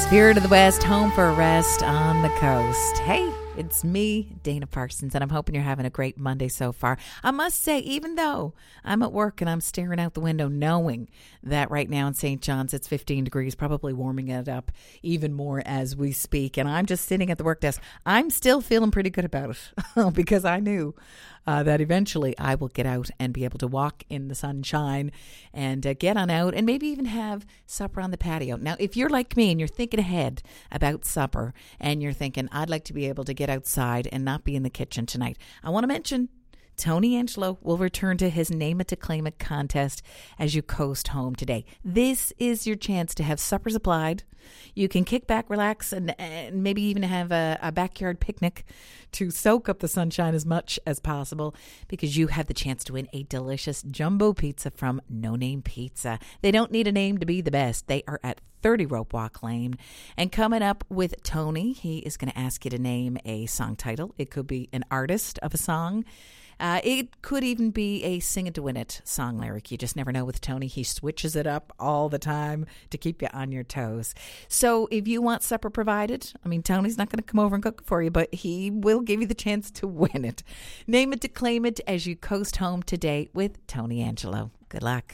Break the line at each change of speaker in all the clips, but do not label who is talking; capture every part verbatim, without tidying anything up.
Spirit of the West, home for a rest on the coast. Hey, it's me, Dana Parsons, and I'm hoping you're having a great Monday so far. I must say, even though I'm at work and I'm staring out the window knowing that right now in Saint John's it's fifteen degrees, probably warming it up even more as we speak, and I'm just sitting at the work desk, I'm still feeling pretty good about it because I knew uh, that eventually I will get out and be able to walk in the sunshine and uh, get on out and maybe even have supper on the patio. Now, if you're like me and you're thinking ahead about supper and you're thinking, I'd like to be able to get outside and not be in the kitchen tonight, I want to mention Tony Angelo will return to his Name It to Claim It contest as you coast home today. This is your chance to have supper supplied. You can kick back, relax, and, and maybe even have a, a backyard picnic to soak up the sunshine as much as possible because you have the chance to win a delicious jumbo pizza from No Name Pizza. They don't need a name to be the best. They are at thirty Rope Walk Lane. And coming up with Tony, he is going to ask you to name a song title. It could be an artist of a song. Uh, it could even be a Sing It to Win It song lyric. You just never know with Tony. He switches it up all the time to keep you on your toes. So if you want supper provided, I mean, Tony's not going to come over and cook for you, but he will give you the chance to win it. Name it to claim it as you coast home today with Tony Angelo. Good luck.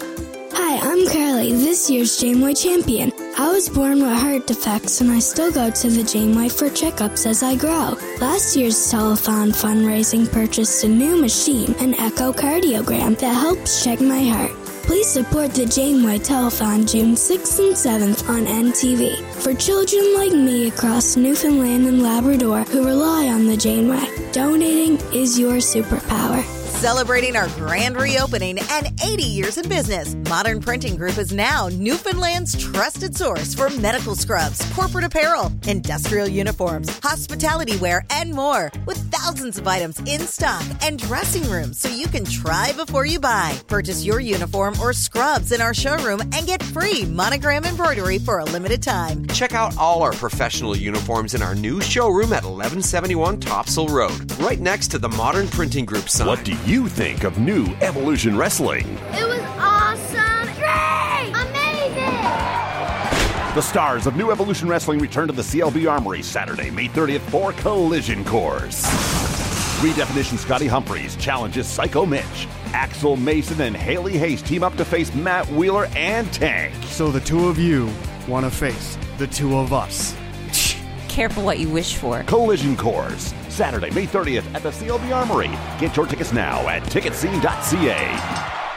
Hi, I'm Carly, this year's Janeway champion. I was born with heart defects and I still go to the Janeway for checkups as I grow. Last year's telethon fundraising purchased a new machine, an echocardiogram, that helps check my heart. Please support the Janeway Telethon June sixth and seventh on N T V for children like me across Newfoundland and Labrador who rely on the Janeway. Donating is your superpower.
Celebrating our grand reopening and eighty years in business, Modern Printing Group is now Newfoundland's trusted source for medical scrubs, corporate apparel, industrial uniforms, hospitality wear, and more. With thousands of items in stock and dressing rooms so you can try before you buy. Purchase your uniform or scrubs in our showroom and get free monogram embroidery for a limited time.
Check out all our professional uniforms in our new showroom at eleven seventy-one Topsail Road, right next to the Modern Printing Group sign.
What do you think of new Evolution Wrestling?
It was awesome! Great! Amazing!
The stars of New Evolution Wrestling return to the C L B Armory Saturday, May thirtieth for Collision Course. Redefinition Scotty Humphreys challenges Psycho Mitch. Axel Mason and Haley Hayes team up to face Matt Wheeler and Tank.
So the two of you want to face the two of us.
Careful what you wish for.
Collision Course, Saturday, May thirtieth at the C L B Armory. Get your tickets now at ticket scene dot c a.